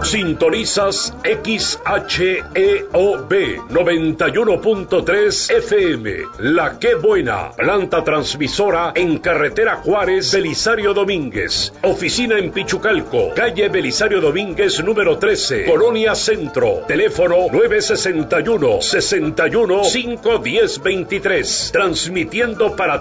Sintonizas XHEOB 91.3 FM. La Qué Buena, planta transmisora en carretera Juárez, Belisario Domínguez. Oficina en Pichucalco, calle Belisario Domínguez número 13, Colonia Centro. Teléfono 961-61-510-23. Transmitiendo para